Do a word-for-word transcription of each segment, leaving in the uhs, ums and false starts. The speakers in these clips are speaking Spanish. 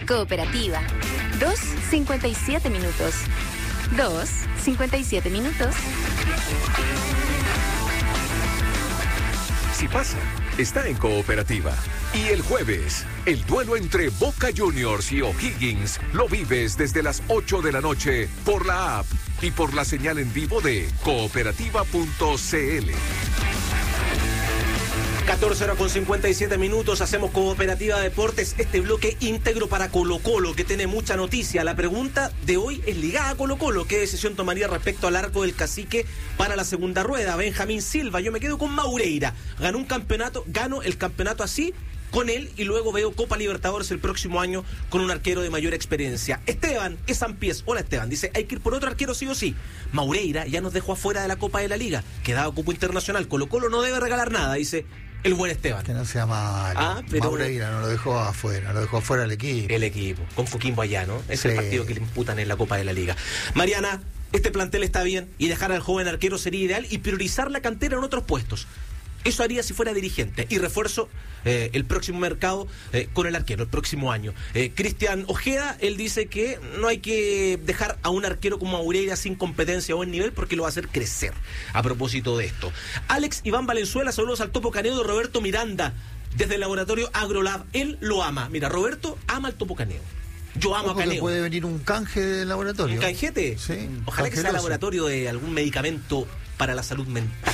Cooperativa. Dos, cincuenta y siete minutos. Dos, cincuenta y siete minutos. Si pasa, está en Cooperativa. Y el jueves, el duelo entre Boca Juniors y O'Higgins lo vives desde las ocho de la noche por la app y por la señal en vivo de cooperativa punto c l. catorce horas con cincuenta y siete minutos, hacemos Cooperativa Deportes, este bloque íntegro para Colo Colo, que tiene mucha noticia. La pregunta de hoy es ligada a Colo Colo. ¿Qué decisión tomaría respecto al arco del Cacique para la segunda rueda? Benjamín Silva, yo me quedo con Maureira. Ganó un campeonato, gano el campeonato así, con él, y luego veo Copa Libertadores el próximo año con un arquero de mayor experiencia. Esteban, es Sampiés. Hola Esteban, dice, hay que ir por otro arquero sí o sí. Maureira ya nos dejó afuera de la Copa de la Liga, quedaba cupo internacional. Colo Colo no debe regalar nada, dice el buen Esteban. Que no sea malo. Ah, pero Maureira no lo dejó afuera, lo dejó afuera el equipo. El equipo, con Coquimbo allá, ¿no? Es sí. El partido que le imputan en la Copa de la Liga. Mariana, este plantel está bien y dejar al joven arquero sería ideal y priorizar la cantera en otros puestos. Eso haría si fuera dirigente. Y refuerzo eh, el próximo mercado eh, con el arquero, el próximo año. Eh, Cristian Ojeda, él dice que no hay que dejar a un arquero como Maureira sin competencia o en nivel porque lo va a hacer crecer. A propósito de esto. Alex Iván Valenzuela, saludos al Topo Caneo de Roberto Miranda, desde el laboratorio AgroLab. Él lo ama. Mira, Roberto ama al Topo Caneo. Yo amo Ojo a Caneo. Que puede venir un canje del laboratorio. ¿Un canjete? Sí. Ojalá canjeroso. Que sea laboratorio de algún medicamento para la salud mental.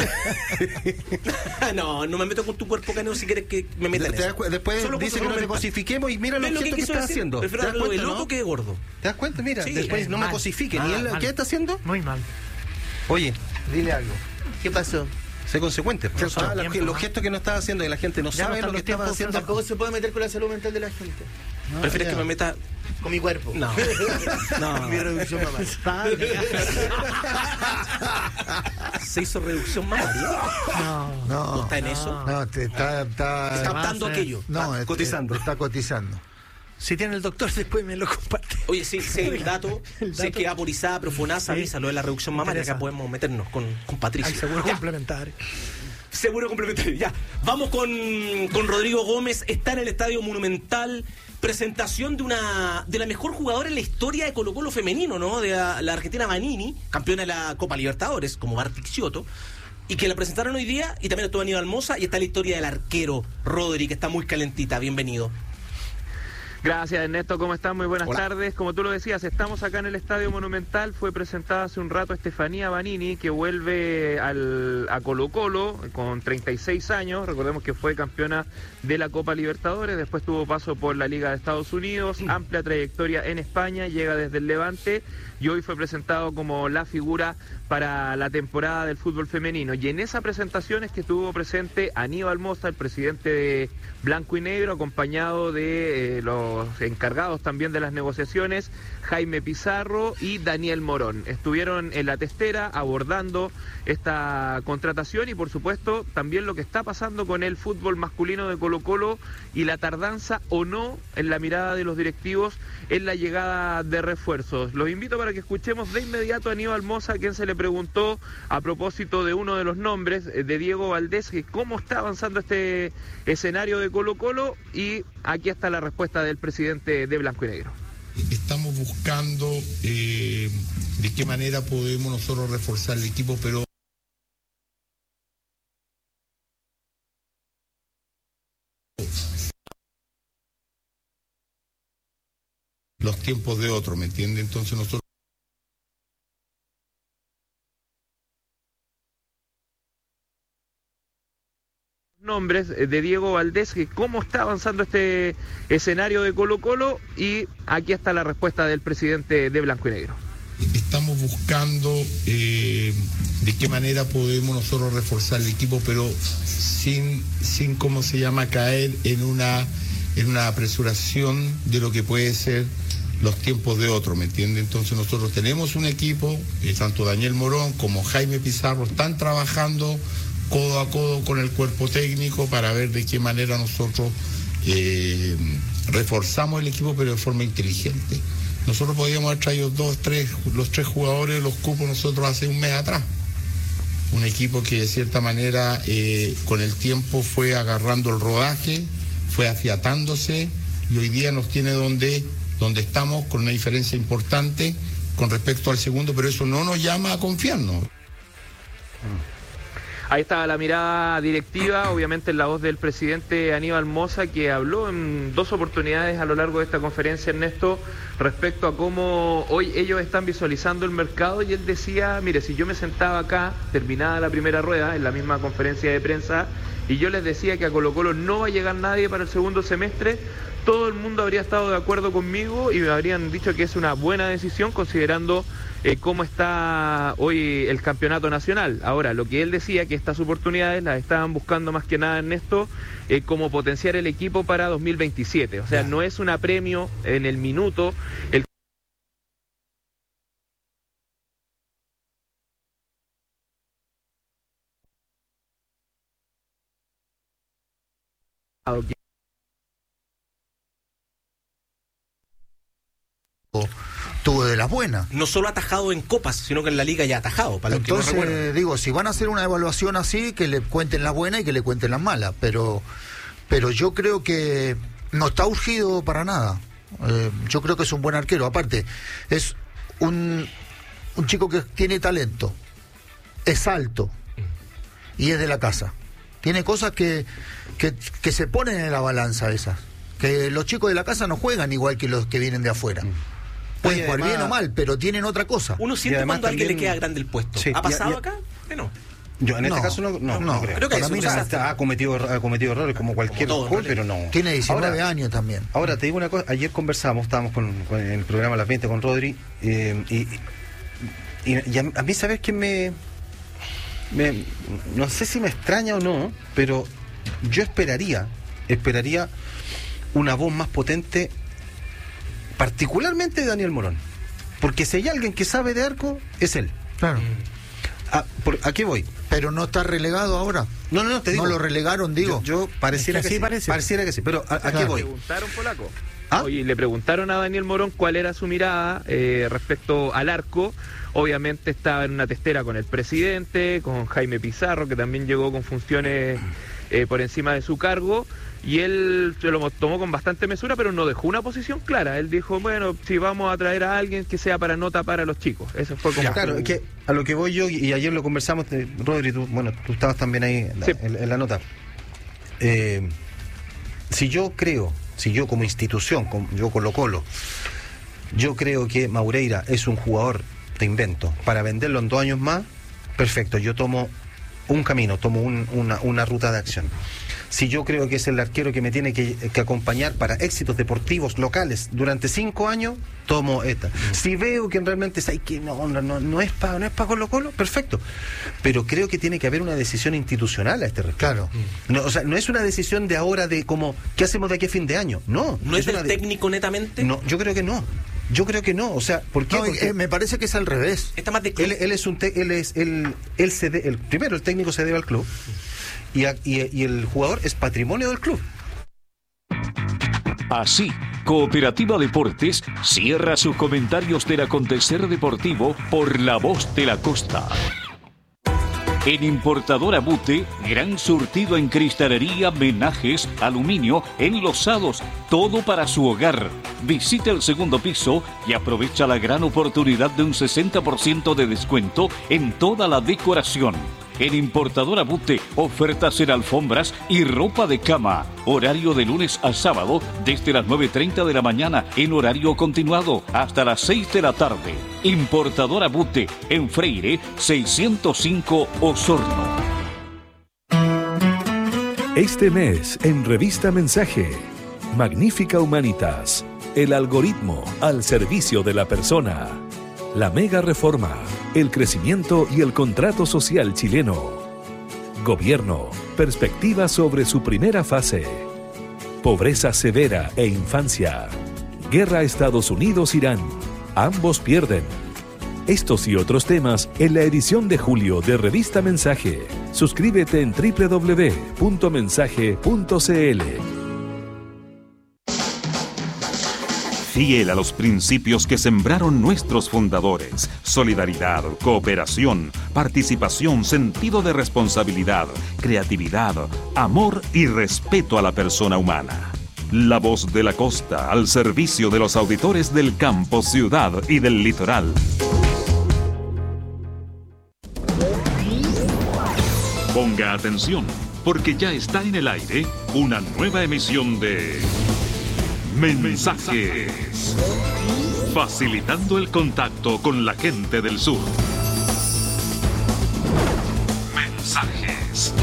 No, no me meto con tu cuerpo, Caneo, si quieres que me meta en eso. Después Solo dice que no te cosifiquemos y mira lo, lo que, que estás haciendo. Prefiero hablarlo de loco, ¿no?, que de gordo. ¿Te das cuenta? Mira, sí, después no mal. me cosifiquen. Ah, ¿Y él mal. qué está haciendo? Muy mal. Oye, Dile algo. ¿qué pasó? Sé consecuente. ¿Qué Ah, la, tiempo, los ¿no? gestos que no estaba haciendo y la gente no Ya sabe no lo que están los estaba tiempos, haciendo. Tampoco se puede meter con la salud mental de la gente. No, ¿Prefieres ya. que me meta Con mi cuerpo. No. No. Mi reducción mamaria. ¿Se hizo reducción mamaria? No. No. ¿No está en eso? No, te está, está, Está captando sí. aquello. no, está es- cotizando. Está cotizando. Si tiene el doctor, después me lo comparte. Oye, sí, sí, el dato, El sé dato. que vaporizada, profonasa, Sí. avísalo de la reducción mamaria, acá Interesa. podemos meternos con, con Patricio. Hay seguro Ya. complementario. Seguro complementario, ya. Vamos con, con Rodrigo Gómez, está en el Estadio Monumental. Presentación de una de la mejor jugadora en la historia de Colo Colo femenino, ¿no? De la, la argentina Vanini, campeona de la Copa Libertadores, como Bartik Ciotto, y que la presentaron hoy día, y también estuvo Aníbal Mosa, y está la historia del arquero Rodri, que está muy calentita. Bienvenido. Gracias, Ernesto, ¿cómo están? Muy buenas Hola. tardes. Como tú lo decías, estamos acá en el Estadio Monumental. Fue presentada hace un rato Estefanía Vanini, que vuelve al, a Colo Colo con treinta y seis años. Recordemos que fue campeona de la Copa Libertadores, después tuvo paso por la Liga de Estados Unidos, amplia trayectoria en España, llega desde el Levante y hoy fue presentado como la figura para la temporada del fútbol femenino. Y en esa presentación es que estuvo presente Aníbal Mosa, el presidente de Blanco y Negro, acompañado de eh, los encargados también de las negociaciones, Jaime Pizarro y Daniel Morón. Estuvieron en la testera abordando esta contratación y por supuesto también lo que está pasando con el fútbol masculino de Colo Colo y la tardanza o no en la mirada de los directivos en la llegada de refuerzos. Los invito para que escuchemos de inmediato a Aníbal Mosa, a quien se le preguntó a propósito de uno de los nombres de Diego Valdés, que cómo está avanzando este escenario de Colo Colo, y aquí está la respuesta del presidente de Blanco y Negro. Estamos buscando eh, de qué manera podemos nosotros reforzar el equipo, pero los tiempos de otro, ¿me entiende? Entonces nosotros Nombres de Diego Valdés, que cómo está avanzando este escenario de Colo Colo, y aquí está la respuesta del presidente de Blanco y Negro. estamos buscando eh, de qué manera podemos nosotros reforzar el equipo, pero sin, sin ¿cómo se llama?, caer en una, en una apresuración de lo que puede ser los tiempos de otro, ¿me entiende? Entonces nosotros tenemos un equipo, eh, tanto Daniel Morón como Jaime Pizarro están trabajando codo a codo con el cuerpo técnico para ver de qué manera nosotros eh, reforzamos el equipo, pero de forma inteligente. Nosotros podíamos haber traído dos, tres, los tres jugadores, los cupos nosotros hace un mes atrás. Un equipo que de cierta manera eh, con el tiempo fue agarrando el rodaje, fue afiatándose, y hoy día nos tiene donde, donde estamos, con una diferencia importante con respecto al segundo, pero eso no nos llama a confiarnos. Ahí estaba la mirada directiva, obviamente en la voz del presidente Aníbal Mosa, que habló en dos oportunidades a lo largo de esta conferencia, Ernesto, respecto a cómo hoy ellos están visualizando el mercado, y él decía, mire, si yo me sentaba acá, terminada la primera rueda, en la misma conferencia de prensa, y yo les decía que a Colo Colo no va a llegar nadie para el segundo semestre, todo el mundo habría estado de acuerdo conmigo y me habrían dicho que es una buena decisión considerando eh, cómo está hoy el campeonato nacional. Ahora, lo que él decía, que estas oportunidades las estaban buscando más que nada, Ernesto, eh, como potenciar el equipo para dos mil veintisiete. O sea, no es un apremio en el minuto. El tuvo de las buenas. No solo atajado en copas, sino que en la liga ya atajado, para los Entonces, que no recuerdan. digo, si van a hacer una evaluación así, que le cuenten las buenas y que le cuenten las malas, pero pero yo creo que no está urgido para nada. Eh, yo creo que es un buen arquero. Aparte, es un, un chico que tiene talento, es alto y es de la casa. Tiene cosas que, que, que se ponen en la balanza esas. Que los chicos de la casa no juegan igual que los que vienen de afuera. Pueden jugar bien o mal, pero tienen otra cosa. Uno siente cuando a alguien le queda grande el puesto. Sí, ¿Ha pasado y, y, acá? Que no. Yo en este No, caso no, no, no, no creo. creo que Para es mí un no, desastre. ha cometido, ha cometido errores como cualquier Como todo, jugador, ¿no? pero no. Tiene diecinueve Ahora, años también. Ahora, te digo una cosa, ayer conversamos, estábamos con, con el programa Las veinte con Rodri, eh, y, y, y a, a mí, ¿sabes qué me, me... No sé si me extraña o no, pero yo esperaría, esperaría una voz más potente, particularmente de Daniel Morón. Porque si hay alguien que sabe de arco, es él. Claro. ¿A, por, ¿a qué voy? Pero no está relegado ahora. No, no, no, te digo. No lo relegaron, digo. Yo, yo pareciera Es que que, así sí, parece. pareciera que sí, pero ¿a, a qué Claro. voy? Le preguntaron, Polaco. ¿Ah? Oye, le preguntaron a Daniel Morón cuál era su mirada eh, respecto al arco. Obviamente estaba en una testera con el presidente, con Jaime Pizarro, que también llegó con funciones eh, por encima de su cargo, y él se lo tomó con bastante mesura, pero no dejó una posición clara. Él dijo, bueno, si vamos a traer a alguien que sea para no tapar a los chicos. Eso fue como... Ya, claro, es que a lo que voy yo, y ayer lo conversamos, eh, Rodri, tú, bueno, tú estabas también ahí en la, Sí. en, en la nota. Eh, si yo creo, si yo como institución, como yo Colo Colo, yo creo que Maureira es un jugador, te invento, para venderlo en dos años más, perfecto, yo tomo un camino, tomo un, una, una ruta de acción. Si yo creo que es el arquero que me tiene que, que acompañar para éxitos deportivos locales durante cinco años, tomo esta. Mm. Si veo que realmente hay que no, no, no, no es para no es para Colo Colo, perfecto. Pero creo que tiene que haber una decisión institucional a este respecto. Claro. No, o sea, no es una decisión de ahora de como ¿qué hacemos de aquí a fin de año? No. ¿No es, es del de... técnico netamente? No, yo creo que no. Yo creo que no, o sea, ¿por qué? No, Porque eh, me parece que es al revés. Está más de él, él es un te, él es él, él se de, el primero el técnico se debe al club y, a, y, y el jugador es patrimonio del club. Así, Cooperativa Deportes cierra sus comentarios del acontecer deportivo por La Voz de la Costa. En Importadora Bute, gran surtido en cristalería, menajes, aluminio, enlosados, todo para su hogar. Visita el segundo piso y aprovecha la gran oportunidad de un sesenta por ciento de descuento en toda la decoración. En Importadora Bute, ofertas en alfombras y ropa de cama. Horario de lunes a sábado desde las nueve treinta de la mañana en horario continuado hasta las seis de la tarde. Importadora Bute en Freire seiscientos cinco Osorno. Este mes en Revista Mensaje, Magnífica Humanitas, el algoritmo al servicio de la persona. La mega reforma, el crecimiento y el contrato social chileno. Gobierno, perspectiva sobre su primera fase. Pobreza severa e infancia. Guerra Estados Unidos-Irán. Ambos pierden. Estos y otros temas en la edición de julio de Revista Mensaje. Suscríbete en doble u doble u doble u punto mensaje punto c l. Fiel a los principios que sembraron nuestros fundadores: solidaridad, cooperación, participación, sentido de responsabilidad, creatividad, amor y respeto a la persona humana. La Voz de la Costa, al servicio de los auditores del campo, ciudad y del litoral. Ponga atención, porque ya está en el aire una nueva emisión de Mensajes, facilitando el contacto con la gente del sur. Mensajes.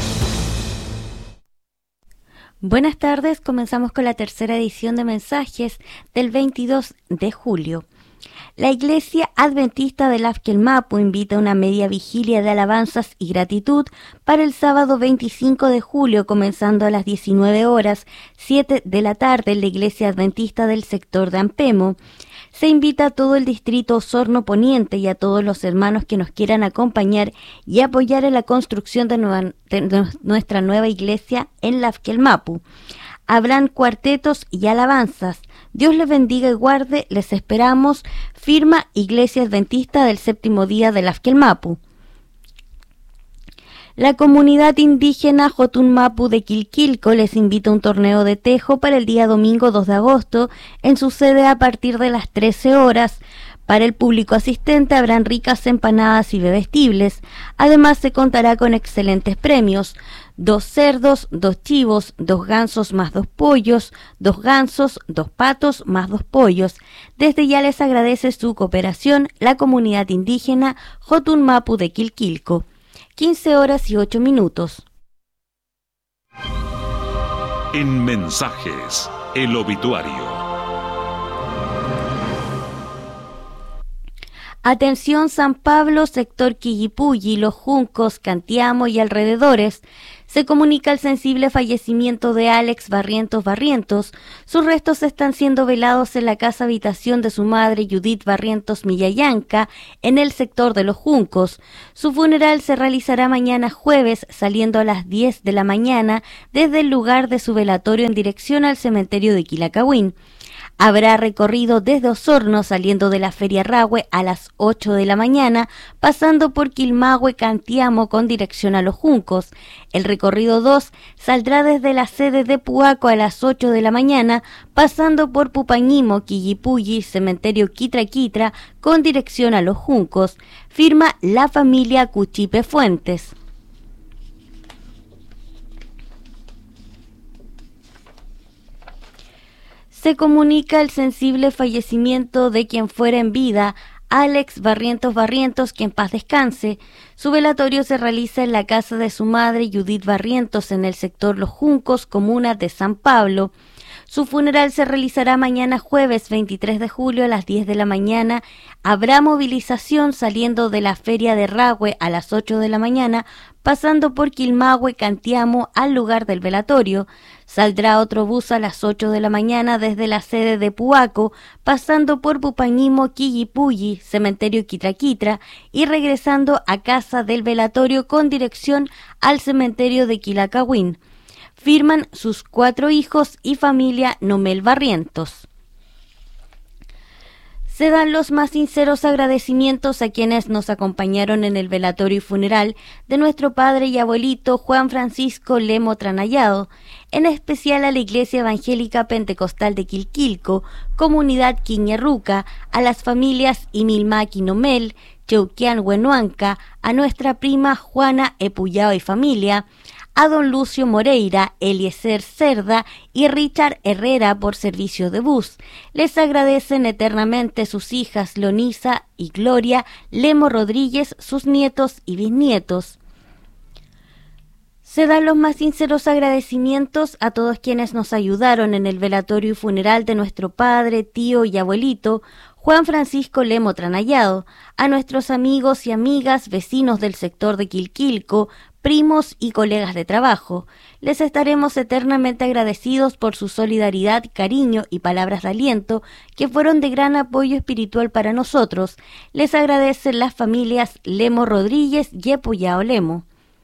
Buenas tardes, comenzamos con la tercera edición de Mensajes del veintidós de julio. La Iglesia Adventista del Afkelmapu invita a una media vigilia de alabanzas y gratitud para el sábado veinticinco de julio, comenzando a las diecinueve horas, siete de la tarde en la Iglesia Adventista del sector de Ampemo. Se invita a todo el distrito Osorno Poniente y a todos los hermanos que nos quieran acompañar y apoyar en la construcción de, nueva, de nuestra nueva iglesia en la Afkelmapu. Habrán cuartetos y alabanzas. Dios les bendiga y guarde, les esperamos. Firma Iglesia Adventista del Séptimo Día del Afkelmapu. La comunidad indígena Jotunmapu de Quilquilco les invita a un torneo de tejo para el día domingo dos de agosto en su sede a partir de las trece horas. Para el público asistente habrán ricas empanadas y bebestibles. Además se contará con excelentes premios: dos cerdos, dos chivos, dos gansos más dos pollos, dos gansos, dos patos más dos pollos. Desde ya les agradece su cooperación la comunidad indígena Jotunmapu de Quilquilco. quince horas y ocho minutos. En Mensajes, el obituario. Atención San Pablo, sector Quillipulli, Los Juncos, Cantiamo y alrededores. Se comunica el sensible fallecimiento de Alex Barrientos Barrientos. Sus restos están siendo velados en la casa habitación de su madre Judith Barrientos Millayanca, en el sector de Los Juncos. Su funeral se realizará mañana jueves, saliendo a las diez de la mañana desde el lugar de su velatorio en dirección al cementerio de Quilacahuín. Habrá recorrido desde Osorno, saliendo de la Feria Rahue a las ocho de la mañana, pasando por Quilmahue, Cantiamo con dirección a Los Juncos. El recorrido dos saldrá desde la sede de Puaco a las ocho de la mañana, pasando por Pupañimo, Quillipulli, cementerio Quitra Quitra con dirección a Los Juncos. Firma la familia Cuchipe Fuentes. Se comunica el sensible fallecimiento de quien fuera en vida, Alex Barrientos Barrientos, que en paz descanse. Su velatorio se realiza en la casa de su madre, Judith Barrientos, en el sector Los Juncos, comuna de San Pablo. Su funeral se realizará mañana jueves veintitrés de julio a las diez de la mañana. Habrá movilización saliendo de la Feria de Rahue a las ocho de la mañana, pasando por Quilmahue, Cantiamo al lugar del velatorio. Saldrá otro bus a las ocho de la mañana desde la sede de Puaco, pasando por Pupañimo, Quillipulli, cementerio Quitra Quitra y regresando a casa del velatorio con dirección al cementerio de Quilacahuín. Firman sus cuatro hijos y familia Nomel Barrientos. Se dan los más sinceros agradecimientos a quienes nos acompañaron en el velatorio y funeral de nuestro padre y abuelito Juan Francisco Lemo Tranayado, en especial a la Iglesia Evangélica Pentecostal de Quilquilco, Comunidad Quiñerruca, a las familias Imilmaki Nomel, Cheuquian Huenuanca, a nuestra prima Juana Epuyao y familia, a don Lucio Moreira, Eliezer Cerda y Richard Herrera por servicio de bus. Les agradecen eternamente sus hijas Lonisa y Gloria Lemo Rodríguez, sus nietos y bisnietos. Se dan los más sinceros agradecimientos a todos quienes nos ayudaron en el velatorio y funeral de nuestro padre, tío y abuelito, Juan Francisco Lemo Tranayado, a nuestros amigos y amigas, vecinos del sector de Quilquilco, primos y colegas de trabajo. Les estaremos eternamente agradecidos por su solidaridad, cariño y palabras de aliento, que fueron de gran apoyo espiritual para nosotros. Les agradecen las familias Lemo Rodríguez y Epuyao Lemo.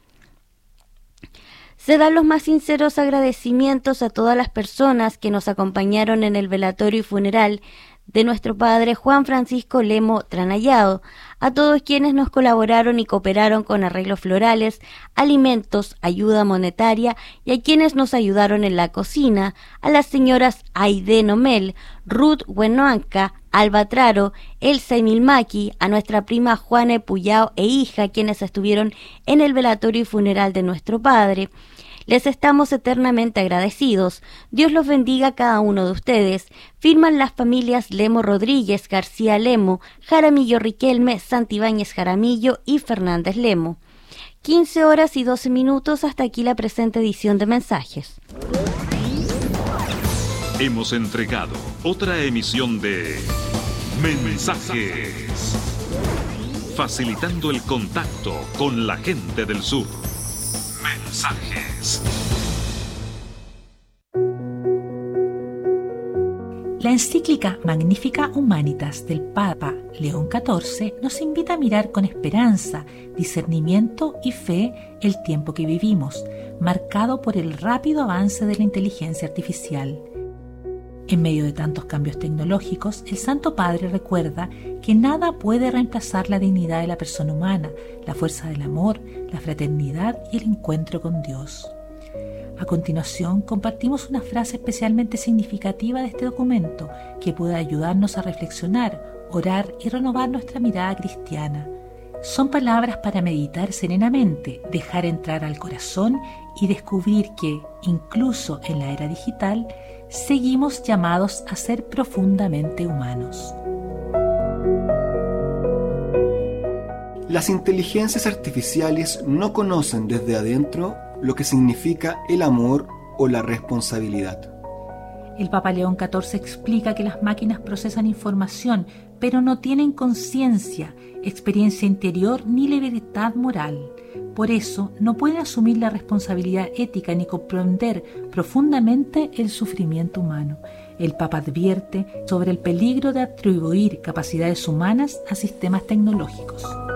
Se dan los más sinceros agradecimientos a todas las personas que nos acompañaron en el velatorio y funeral de nuestro padre Juan Francisco Lemo Tranallado, a todos quienes nos colaboraron y cooperaron con arreglos florales, alimentos, ayuda monetaria y a quienes nos ayudaron en la cocina, a las señoras Aide Nomel, Ruth Huenoanca, Alba Traro, Elsa Emilmaki, a nuestra prima Juana Puyao e hija, quienes estuvieron en el velatorio y funeral de nuestro padre. Les estamos eternamente agradecidos. Dios los bendiga a cada uno de ustedes. Firman las familias Lemo Rodríguez, García Lemo, Jaramillo Riquelme, Santibáñez Jaramillo y Fernández Lemo. quince horas y doce minutos, hasta aquí la presente edición de Mensajes. Hemos entregado otra emisión de Mensajes, facilitando el contacto con la gente del sur. Mensajes. La encíclica Magnificat Humanitas del Papa León catorce nos invita a mirar con esperanza, discernimiento y fe el tiempo que vivimos, marcado por el rápido avance de la inteligencia artificial. En medio de tantos cambios tecnológicos, el Santo Padre recuerda que nada puede reemplazar la dignidad de la persona humana, la fuerza del amor, la fraternidad y el encuentro con Dios. A continuación, compartimos una frase especialmente significativa de este documento que puede ayudarnos a reflexionar, orar y renovar nuestra mirada cristiana. Son palabras para meditar serenamente, dejar entrar al corazón y descubrir que, incluso en la era digital, seguimos llamados a ser profundamente humanos. Las inteligencias artificiales no conocen desde adentro lo que significa el amor o la responsabilidad. El Papa León catorce explica que las máquinas procesan información, pero no tienen conciencia, experiencia interior ni libertad moral. Por eso, no pueden asumir la responsabilidad ética ni comprender profundamente el sufrimiento humano. El Papa advierte sobre el peligro de atribuir capacidades humanas a sistemas tecnológicos.